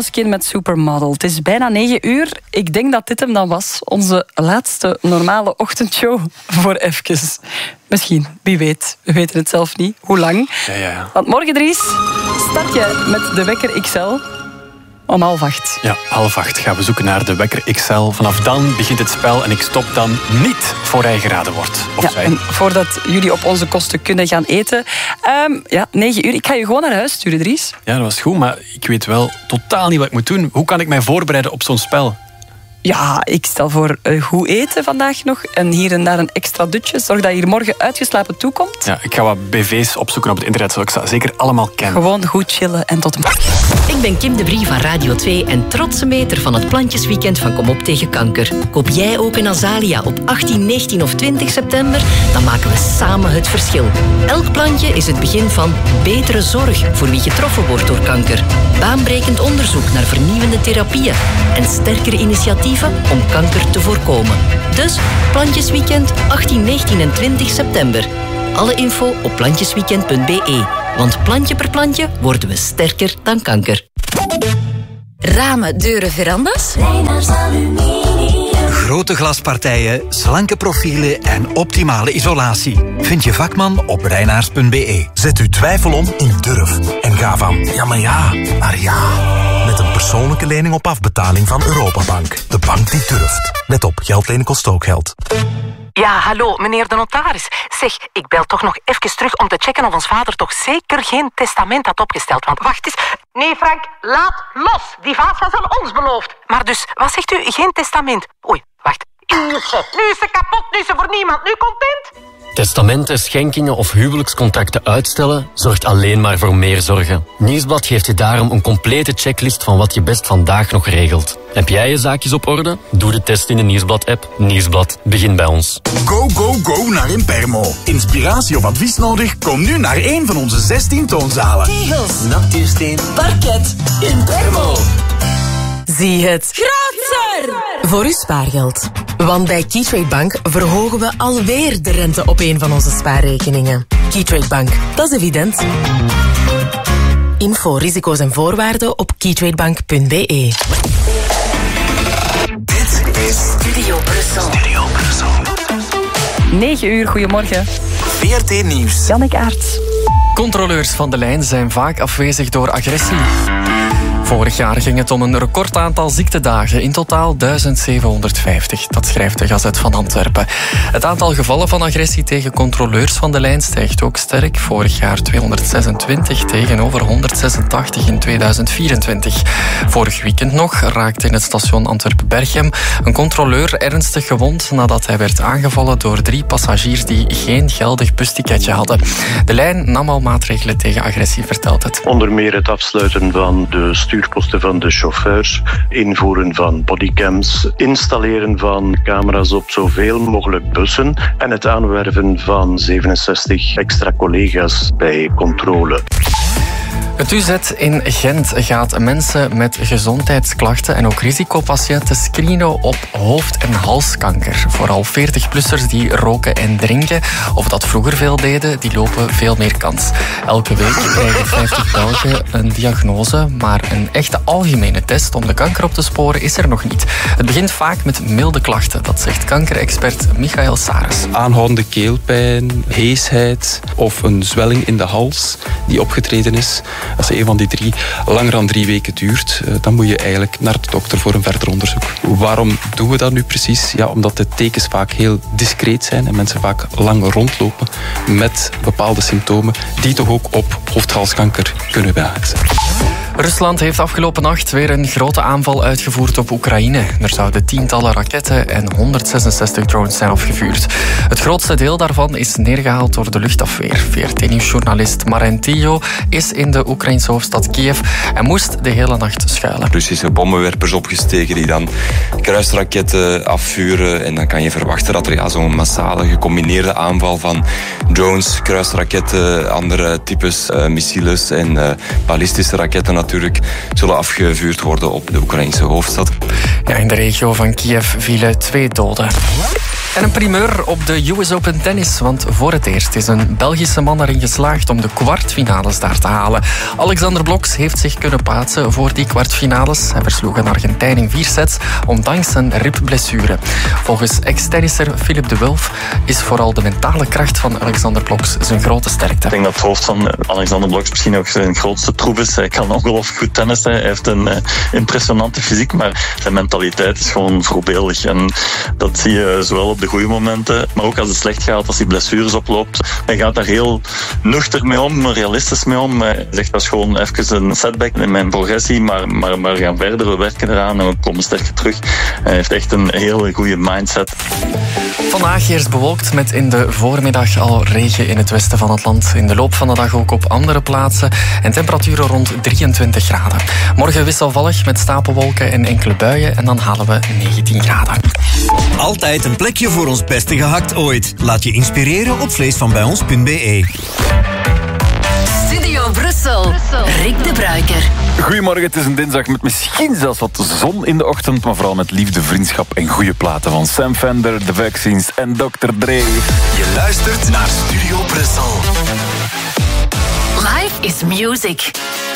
Måneskin met Supermodel. Het is bijna 9 uur. Ik denk dat dit hem dan was. Onze laatste normale ochtendshow voor even. Misschien, wie weet. We weten het zelf niet. Hoe lang? Ja. Want morgen, Dries, start je met de Wekker XL om 7:30. Ja, 7:30 gaan we zoeken naar de Wekker XL. Vanaf dan begint het spel en ik stop dan niet voor hij geraden wordt. Of zij. En voordat jullie op onze kosten kunnen gaan eten. 9 uur. Ik ga je gewoon naar huis sturen, Dries. Ja, dat was goed, maar ik weet wel totaal niet wat ik moet doen. Hoe kan ik mij voorbereiden op zo'n spel? Ja, ik stel voor goed eten vandaag nog. En hier en daar een extra dutje. Zorg dat je hier morgen uitgeslapen toekomt. Ja, ik ga wat BV's opzoeken op het internet, zodat ik ze zeker allemaal ken. Gewoon goed chillen en tot een pak. Ik ben Kim de Brie van Radio 2 en trotse meter van het Plantjesweekend van Kom op tegen kanker. Koop jij ook een Azalia op 18, 19 of 20 september? Dan maken we samen het verschil. Elk plantje is het begin van betere zorg voor wie getroffen wordt door kanker. Baanbrekend onderzoek naar vernieuwende therapieën en sterkere initiatieven om kanker te voorkomen. Dus Plantjesweekend 18, 19 en 20 september. Alle info op plantjesweekend.be. Want plantje per plantje worden we sterker dan kanker. Ramen, deuren, verandas? Reinaars Aluminium. Grote glaspartijen, slanke profielen en optimale isolatie. Vind je vakman op reinaars.be. Zet uw twijfel om in durf. En ga van ja, maar ja, naar ja. Met een persoonlijke lening op afbetaling van Europabank. De bank die durft. Let op, geld lenen kost ook geld. Ja, hallo, meneer de notaris. Zeg, ik bel toch nog even terug om te checken of ons vader toch zeker geen testament had opgesteld. Want wacht eens. Nee, Frank, laat los. Die vaas was aan ons beloofd. Maar dus, wat zegt u? Geen testament? Oei, wacht. Nu is ze kapot, nu is ze voor niemand. Nu content? Testamenten, schenkingen of huwelijkscontracten uitstellen zorgt alleen maar voor meer zorgen. Nieuwsblad geeft je daarom een complete checklist van wat je best vandaag nog regelt. Heb jij je zaakjes op orde? Doe de test in de Nieuwsblad-app. Nieuwsblad, begin bij ons. Go, go, go naar Impermo. Inspiratie of advies nodig? Kom nu naar een van onze 16 toonzalen. Tegels, natuursteen, parket, Impermo. Zie het groter voor uw spaargeld. Want bij Keytrade Bank verhogen we alweer de rente op een van onze spaarrekeningen. Keytrade Bank, dat is evident. Info, risico's en voorwaarden op keytradebank.be. Dit is Studio Brussel. 9 uur, goedemorgen. VRT Nieuws. Jannik Aerts. Controleurs van de lijn zijn vaak afwezig door agressie. Vorig jaar ging het om een recordaantal ziektedagen, in totaal 1750. Dat schrijft de Gazet van Antwerpen. Het aantal gevallen van agressie tegen controleurs van de lijn stijgt ook sterk. Vorig jaar 226 tegenover 186 in 2024. Vorig weekend nog raakte in het station Antwerpen-Berchem een controleur ernstig gewond nadat hij werd aangevallen door 3 passagiers die geen geldig busticketje hadden. De lijn nam al maatregelen tegen agressie, vertelt het. Onder meer het afsluiten van de stuurposten van de chauffeurs, invoeren van bodycams, installeren van camera's op zoveel mogelijk bussen en het aanwerven van 67 extra collega's bij controle. Het UZ in Gent gaat mensen met gezondheidsklachten en ook risicopatiënten screenen op hoofd- en halskanker. Vooral 40-plussers die roken en drinken, of dat vroeger veel deden, die lopen veel meer kans. Elke week krijgen 50 Belgen een diagnose, maar een echte algemene test om de kanker op te sporen is er nog niet. Het begint vaak met milde klachten, dat zegt kankerexpert Michael Sares. Aanhoudende keelpijn, heesheid of een zwelling in de hals die opgetreden is. Als een van die 3 langer dan 3 weken duurt, dan moet je eigenlijk naar de dokter voor een verder onderzoek. Waarom doen we dat nu precies? Ja, omdat de tekens vaak heel discreet zijn en mensen vaak lang rondlopen met bepaalde symptomen die toch ook op hoofd-halskanker kunnen wijzen. Rusland heeft afgelopen nacht weer een grote aanval uitgevoerd op Oekraïne. Er zouden tientallen raketten en 166 drones zijn afgevuurd. Het grootste deel daarvan is neergehaald door de luchtafweer. VRT-nieuwsjournalist Marijn Tillo is in de Oekraïnse hoofdstad Kiev en moest de hele nacht schuilen. Russische bommenwerpers opgestegen die dan kruisraketten afvuren. En dan kan je verwachten dat er zo'n massale gecombineerde aanval van drones, kruisraketten, andere types missiles en ballistische raketten natuurlijk zullen afgevuurd worden op de Oekraïnse hoofdstad. Ja, in de regio van Kiev vielen 2 doden. En een primeur op de US Open Tennis, want voor het eerst is een Belgische man erin geslaagd om de kwartfinales daar te halen. Alexander Bloks heeft zich kunnen plaatsen voor die kwartfinales. Hij versloeg een Argentijn in 4 sets, ondanks een ribblessure. Volgens ex-tennisser Philip de Wulf is vooral de mentale kracht van Alexander Bloks zijn grote sterkte. Ik denk dat het hoofd van Alexander Bloks misschien ook zijn grootste troef is. Hij kan ongelooflijk goed tennissen. Hij heeft een impressionante fysiek, maar zijn mentaliteit is gewoon voorbeeldig. En dat zie je zowel op de goede momenten, maar ook als het slecht gaat, als hij blessures oploopt. Hij gaat daar heel nuchter mee om, realistisch mee om. Hij zegt, dat is gewoon even een setback in mijn progressie, maar we gaan verder, we werken eraan en we komen sterker terug. Hij heeft echt een hele goede mindset. Vandaag eerst bewolkt met in de voormiddag al regen in het westen van het land. In de loop van de dag ook op andere plaatsen en temperaturen rond 23 graden. Morgen wisselvallig met stapelwolken en enkele buien en dan halen we 19 graden. Altijd een plekje voor ons beste gehakt ooit. Laat je inspireren op vleesvanbijons.be. Studio Brussel. Rick de Bruiker. Goedemorgen, het is een dinsdag met misschien zelfs wat zon in de ochtend, maar vooral met liefde, vriendschap en goede platen van Sam Fender, The Vaccines en Dr. Dre. Je luistert naar Studio Brussel. Life is music.